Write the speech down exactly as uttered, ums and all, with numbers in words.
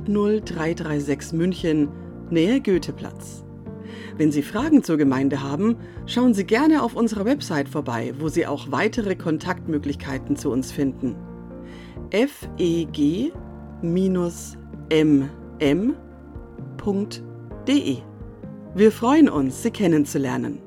null drei drei sechs München, Nähe Goetheplatz. Wenn Sie Fragen zur Gemeinde haben, schauen Sie gerne auf unserer Website vorbei, wo Sie auch weitere Kontaktmöglichkeiten zu uns finden. f e g m m punkt d e. Wir freuen uns, Sie kennenzulernen.